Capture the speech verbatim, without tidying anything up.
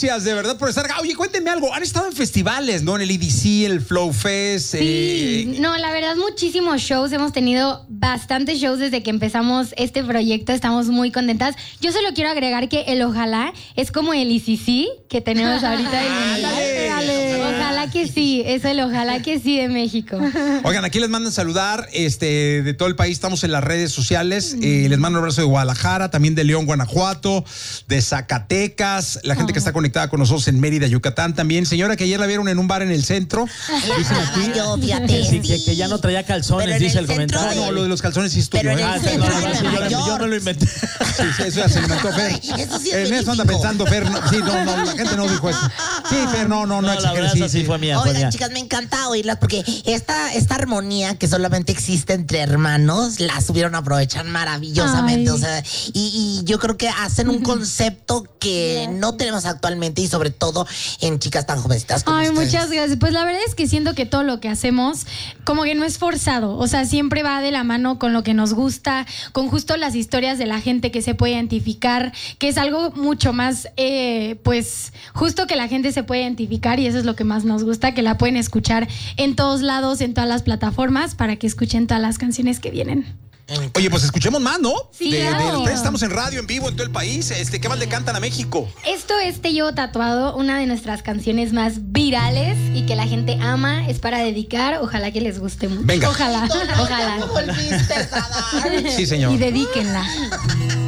gracias de verdad por estar acá. Oye, cuéntenme algo. Han estado en festivales, ¿no? En el E D C, el Flow Fest. Sí, eh... no, la verdad, muchísimos shows. Hemos tenido bastantes shows desde que empezamos este proyecto. Estamos muy contentas. Yo solo quiero agregar que el Ojalá es como el I C C que tenemos ahorita en el Dale. Dale. Ojalá que sí, es el Ojalá que sí de México. Oigan, aquí les mandan saludar este, de todo el país. Estamos en las redes sociales. Eh, les mando un abrazo de Guadalajara, también de León, Guanajuato, de Zacatecas, la gente oh. que está conectada con nosotros en Mérida, Yucatán también. Señora, que ayer la vieron en un bar en el centro. Dicen aquí yo, fíjate. Sí, que, que ya no traía calzones, dice el, el comentario. De... No, no, lo de los calzones sí es tuyo. Pero ¿eh? en el centro de Nueva York. Yo no lo inventé. Sí, sí, eso ya se inventó Fer. Eso sí es en eso anda pensando Fer. No, sí, no, no, la gente no dijo eso. Sí, Fer, no, no, no. No, la verdad, sí, sí fue mía. Oigan, fue mía. chicas, me encanta oírlas porque esta, esta armonía que solamente existe entre hermanos, la supieron aprovechar maravillosamente. Ay. O sea, y, y yo creo que hacen un concepto que no tenemos actualmente y sobre todo en chicas tan jovencitas como Ay, ustedes. Muchas gracias. Pues la verdad es que siento que todo lo que hacemos como que no es forzado. O sea, siempre va de la mano con lo que nos gusta, con justo las historias de la gente que se puede identificar, que es algo mucho más, eh, pues, justo que la gente se puede identificar y eso es lo que más nos gusta, que la pueden escuchar en todos lados, en todas las plataformas, para que escuchen todas las canciones que vienen. Oye, pues escuchemos más, ¿no? Sí, de, claro. de, de, estamos en radio, en vivo, en todo el país. Este, ¿qué más le cantan a México? Esto es Te Llevo Tatuado, una de nuestras canciones más virales y que la gente ama. Es para dedicar. Ojalá que les guste mucho. Venga. Ojalá, ojalá. ¿Cómo volviste a dar? Sí, señor. Y dedíquenla.